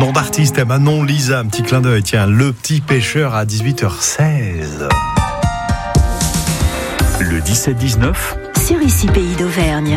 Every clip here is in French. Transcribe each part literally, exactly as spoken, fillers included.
Nom d'artiste, Manon Lisa, un petit clin d'œil. Tiens, Le Petit Pêcheur à dix-huit heures seize. Le dix-sept dix-neuf sur Ici Pays d'Auvergne.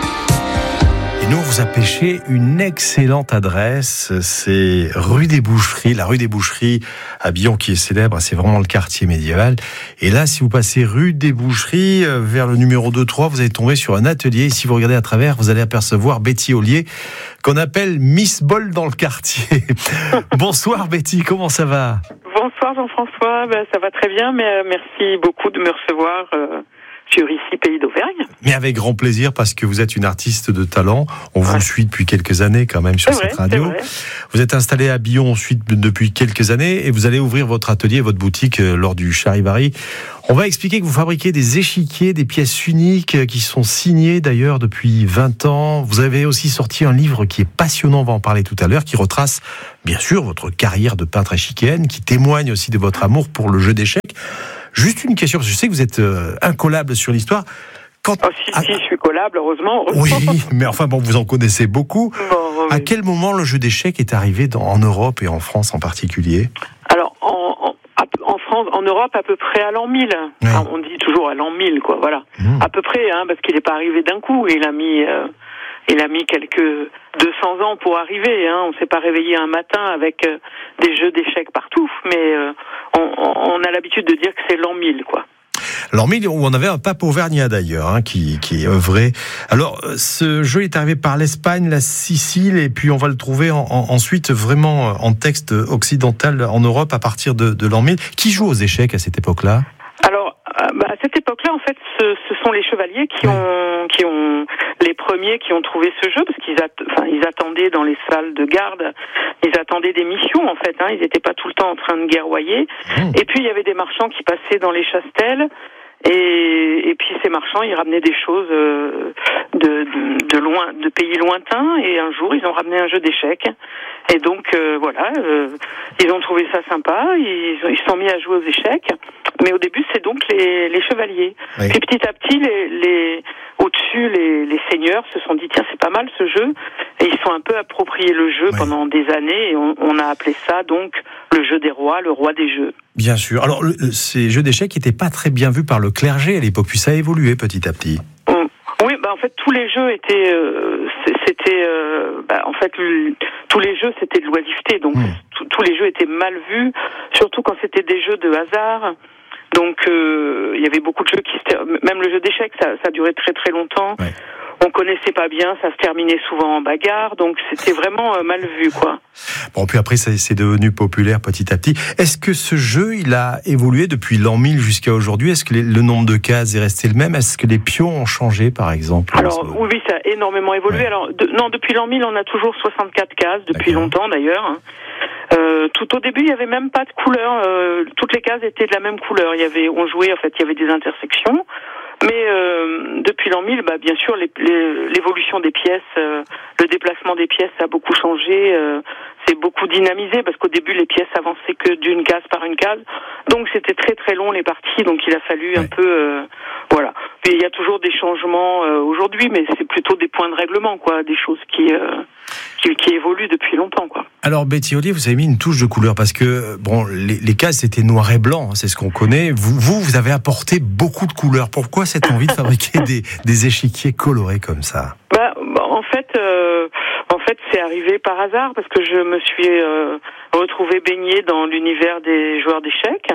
Et nous, on vous a pêché une excellente adresse. C'est rue des Boucheries, la rue des Boucheries à Billon qui est célèbre. C'est vraiment le quartier médiéval. Et là, si vous passez rue des Boucheries vers le numéro deux trois, vous allez tomber sur un atelier. Et si vous regardez à travers, vous allez apercevoir Betty Ollier, qu'on appelle Miss Bol dans le quartier. Bonsoir Betty, comment ça va ? Bonsoir Jean-François, ben, ça va très bien, mais euh, merci beaucoup de me recevoir euh, sur Ici Pays d'Auvergne. Mais avec grand plaisir, parce que vous êtes une artiste de talent. On vous ouais. suit depuis quelques années quand même sur c'est cette vrai, radio. Vous êtes installé à Billon ensuite depuis quelques années et vous allez ouvrir votre atelier, votre boutique euh, lors du Charivari. On va expliquer que vous fabriquez des échiquiers, des pièces uniques euh, qui sont signées d'ailleurs depuis vingt ans. Vous avez aussi sorti un livre qui est passionnant, on va en parler tout à l'heure, qui retrace bien sûr votre carrière de peintre échiquienne, qui témoigne aussi de votre amour pour le jeu d'échecs. Juste une question, parce que je sais que vous êtes euh, incollable sur l'histoire. Quand... Oh, si, ah, si, je suis collable, heureusement. Oui, mais enfin, bon, vous en connaissez beaucoup. Bon, oui. À quel moment le jeu d'échecs est arrivé dans, en Europe et en France en particulier ? Alors, en, en, en France, en Europe, à peu près à l'an mille. Oui. Enfin, on dit toujours à l'an mille, quoi, voilà. Mmh. À peu près, hein, parce qu'il n'est pas arrivé d'un coup. Il a mis, euh, il a mis quelques deux cents ans pour arriver. Hein. On ne s'est pas réveillé un matin avec euh, des jeux d'échecs partout, mais euh, on, on a l'habitude de dire que c'est l'an mille, quoi. L'an mille, où on avait un pape auvergnat d'ailleurs, hein, qui, qui œuvrait. Alors, ce jeu est arrivé par l'Espagne, la Sicile, et puis on va le trouver en, en, ensuite vraiment en texte occidental en Europe à partir de, de l'an mille. Qui joue aux échecs à cette époque-là ? Alors, euh, bah, à cette époque-là, en fait, ce, ce sont les chevaliers qui oui. ont, qui ont, les premiers qui ont trouvé ce jeu, parce qu'ils att- enfin, ils attendaient dans les salles de garde, ils attendaient des missions, en fait, hein, ils n'étaient pas tout le temps en train de guerroyer. Mmh. Et puis, il y avait des marchands qui passaient dans les chastelles, et, et puis ces marchands, ils ramenaient des choses euh, de, de, de loin, de pays lointains, et un jour, ils ont ramené un jeu d'échecs. Et donc, euh, voilà, euh, ils ont trouvé ça sympa, ils se sont mis à jouer aux échecs. Mais au début, c'est donc les, les chevaliers. Oui. Puis petit à petit, les, les, au-dessus, les, les seigneurs se sont dit, tiens, c'est pas mal ce jeu. Et ils sont un peu approprié le jeu oui. pendant des années. Et on, on a appelé ça, donc, le jeu des rois, le roi des jeux. Bien sûr. Alors, le, ces jeux d'échecs n'étaient pas très bien vus par le clergé à l'époque, puis ça a évolué petit à petit. Oui, bah en fait tous les jeux étaient, euh, c'était, euh, bah, en fait le, tous les jeux c'était de l'oisiveté, donc mmh. tous les jeux étaient mal vus, surtout quand c'était des jeux de hasard. Donc euh, il y avait beaucoup de jeux qui, même le jeu d'échecs, ça, ça durait très très longtemps. Ouais. On connaissait pas bien, ça se terminait souvent en bagarre, donc c'était vraiment euh, mal vu, quoi. Bon, puis après, ça, c'est devenu populaire petit à petit. Est-ce que ce jeu, il a évolué depuis l'an mille jusqu'à aujourd'hui ? Est-ce que les, le nombre de cases est resté le même ? Est-ce que les pions ont changé, par exemple ? Alors, oui, oui, ça a énormément évolué. Ouais. Alors, de, non, depuis l'an mille, on a toujours soixante-quatre cases, depuis D'accord. longtemps d'ailleurs. Euh, tout au début, il y avait même pas de couleur. Euh, toutes les cases étaient de la même couleur. Il y avait, on jouait, en fait, il y avait des intersections. Mais euh, depuis l'an mille, bah, bien sûr, les, les, l'évolution des pièces, euh, le déplacement des pièces a beaucoup changé. Euh, c'est beaucoup dynamisé parce qu'au début, les pièces avançaient que d'une case par une case. Donc, c'était très très long les parties. Donc, il a fallu ouais. un peu, euh, voilà. Puis il y a toujours des changements euh, aujourd'hui, mais c'est plutôt des points de règlement, quoi, des choses qui euh, qui, qui évoluent depuis longtemps, quoi. Alors Betty Ollier, vous avez mis une touche de couleur parce que bon, les, les cases c'était noir et blanc, c'est ce qu'on connaît. Vous, vous, vous avez apporté beaucoup de couleurs. Pourquoi cette envie de fabriquer des, des échiquiers colorés comme ça ? Bah, en fait, euh, en fait, c'est arrivé par hasard parce que je me suis euh, retrouvée baignée dans l'univers des joueurs d'échecs.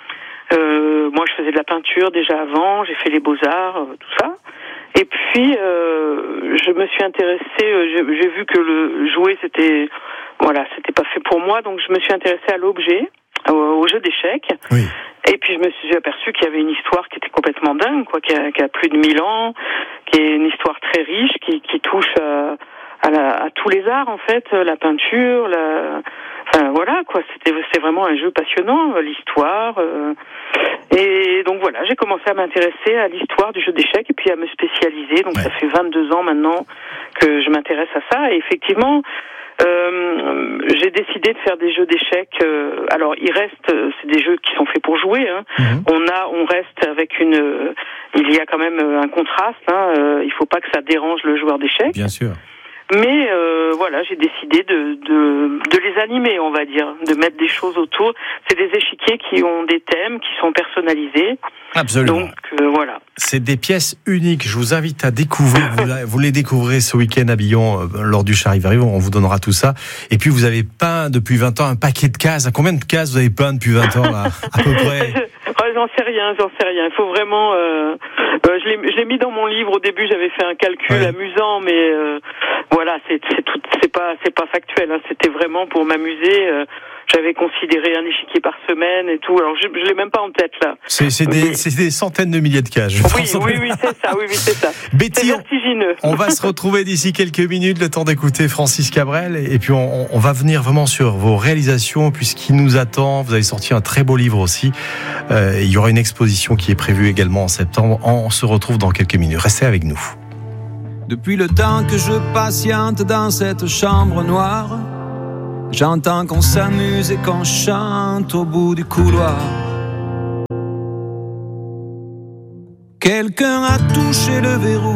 Euh, moi, je faisais de la peinture déjà avant, j'ai fait les beaux-arts, euh, tout ça. Et puis, euh, je me suis intéressée, euh, j'ai, j'ai vu que le jouer, c'était, voilà, c'était pas fait pour moi, donc je me suis intéressée à l'objet, au, au jeu d'échecs. Oui. Et puis, je me suis aperçue qu'il y avait une histoire qui était complètement dingue, quoi, qui a, qui a plus de mille ans, qui est une histoire très riche, qui, qui touche à, à, la, à tous les arts, en fait, la peinture, la... Enfin, voilà, quoi, c'était, c'est vraiment un jeu passionnant, l'histoire. Euh, et donc voilà, j'ai commencé à m'intéresser à l'histoire du jeu d'échecs et puis à me spécialiser. Donc ouais. ça fait vingt-deux ans maintenant que je m'intéresse à ça. Et effectivement, euh, j'ai décidé de faire des jeux d'échecs. Euh, alors, il reste, c'est des jeux qui sont faits pour jouer. Hein. Mmh. On a, on reste avec une. Euh, il y a quand même un contraste. Hein, euh, il faut pas que ça dérange le joueur d'échecs. Bien sûr. Mais euh, voilà, j'ai décidé de, de de les animer, on va dire, de mettre des choses autour. C'est des échiquiers qui ont des thèmes, qui sont personnalisés. Absolument. Donc euh, voilà. C'est des pièces uniques. Je vous invite à découvrir. Vous, la, vous les découvrez ce week-end à Billon euh, lors du Charivari. On vous donnera tout ça. Et puis vous avez peint depuis vingt ans un paquet de cases. Combien de cases vous avez peint depuis vingt ans là, à peu près? Ouais, j'en sais rien, j'en sais rien. Il faut vraiment. Euh, euh, je l'ai, je l'ai mis dans mon livre. Au début, j'avais fait un calcul ouais. amusant, mais euh, voilà, c'est, c'est tout, c'est pas, c'est pas factuel. Hein. C'était vraiment pour m'amuser. Euh, J'avais considéré un échiquier par semaine et tout. Alors je, je l'ai même pas en tête là. C'est, c'est, des, mais... c'est des centaines de milliers de cases. Je oui, pense. oui, oui, c'est ça. Oui, oui, c'est ça. Betty, c'est vertigineux. On va se retrouver d'ici quelques minutes, le temps d'écouter Francis Cabrel, et puis on, on va venir vraiment sur vos réalisations, puis ce qui nous attend. Vous avez sorti un très beau livre aussi. Euh, il y aura une exposition qui est prévue également en septembre. On se retrouve dans quelques minutes. Restez avec nous. Depuis le temps que je patiente dans cette chambre noire, j'entends qu'on s'amuse et qu'on chante au bout du couloir. Quelqu'un a touché le verrou.